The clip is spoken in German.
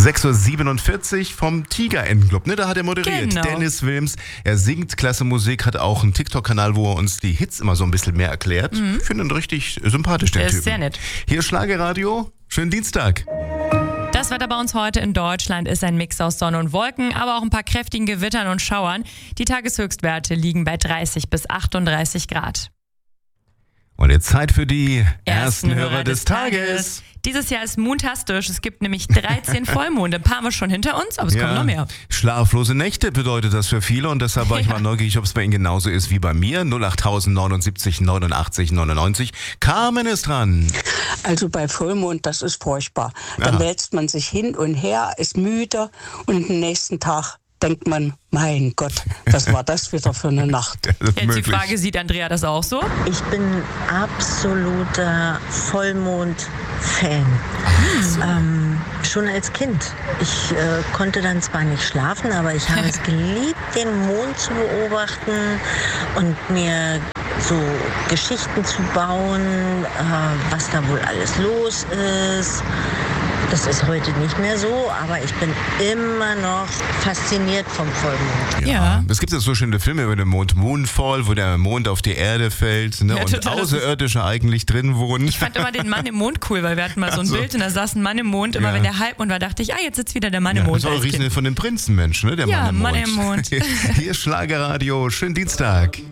6.47 Uhr vom Tigerentenclub, ne? Da hat er moderiert. Genau. Dennis Wilms. Er singt klasse Musik, hat auch einen TikTok-Kanal, wo er uns die Hits immer so ein bisschen mehr erklärt. Ich finde ihn richtig sympathisch, den Der Typen. ist sehr nett. Hier Schlagerradio. Schönen Dienstag. Das Wetter bei uns heute in Deutschland ist ein Mix aus Sonne und Wolken, aber auch ein paar kräftigen Gewittern und Schauern. Die Tageshöchstwerte liegen bei 30 bis 38 Grad. Und jetzt Zeit für die ersten Hörer des Tages. Dieses Jahr ist moontastisch. Es gibt nämlich 13 Vollmonde. Ein paar haben wir schon hinter uns, aber es kommen noch mehr. Schlaflose Nächte bedeutet das für viele und deshalb war ich mal neugierig, ob es bei Ihnen genauso ist wie bei mir. 08000 79 89 99. Carmen ist dran. Also bei Vollmond, das ist furchtbar. Dann wälzt man sich hin und her, ist müde und am nächsten Tag denkt man, mein Gott, was war das wieder für eine Nacht? Jetzt die Frage, sieht Andrea das auch so? Ich bin absoluter Vollmond-Fan. Schon als Kind. Ich konnte dann zwar nicht schlafen, aber ich habe es geliebt, den Mond zu beobachten und mir so Geschichten zu bauen, was da wohl alles los ist. Das ist heute nicht mehr so, aber ich bin immer noch fasziniert vom Vollmond. Ja. Es gibt ja so schöne Filme über den Mond, Moonfall, wo der Mond auf die Erde fällt, ne, und total. Außerirdische eigentlich drin wohnen. Ich fand immer den Mann im Mond cool, weil wir hatten mal so ein Bild und da saß ein Mann im Mond. Immer wenn der Halbmond war, dachte ich, jetzt sitzt wieder der Mann im Mond. Das war auch Riesen von dem Prinzenmensch, ne? Der Ja, Mann im Mond. Mann im Mond. Hier ist Schlagerradio. Schönen Dienstag.